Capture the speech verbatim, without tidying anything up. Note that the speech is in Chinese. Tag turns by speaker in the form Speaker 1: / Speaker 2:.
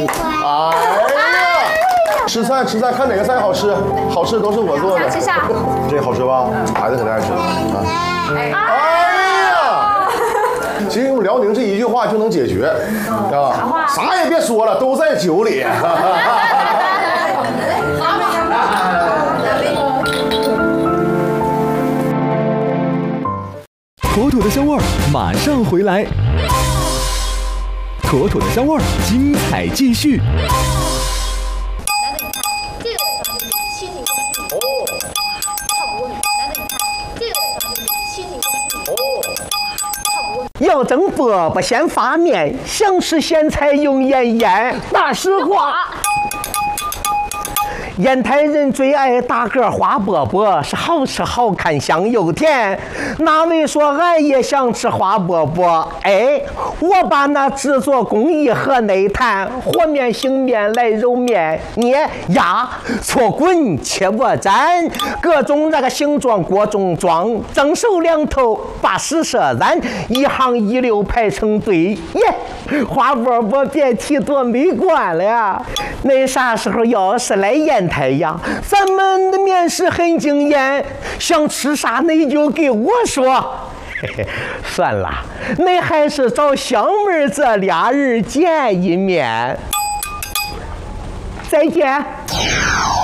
Speaker 1: 哎呀，吃菜吃菜，看哪个菜好吃，好吃的都是我做的。
Speaker 2: 吃下，
Speaker 1: 这好吃吧？孩子肯定爱吃啊。哎呀，其实用辽宁这一句话就能解决啊，啥也别说了，都在酒里。
Speaker 3: 妥妥的香味儿马上回来，妥妥的香味儿，精彩继续。
Speaker 4: 要蒸饽饽先发面，想吃咸菜用盐腌。大实话。烟台人最爱大个花饽饽，是好吃好看香又甜。哪位说俺也想吃花饽饽？哎，我把那制作工艺和内谈，和面、醒面来揉面，捏压搓滚切我粘，各种那个形状锅中装，蒸熟两头把屎射燃，一行一溜排成队。耶，花饽饽别提多美观了呀！那啥时候要是来烟台呀，咱们的面食很惊艳，想吃啥你就给我说。嘿嘿，算了，你还是找香妹这俩人见一面。再见。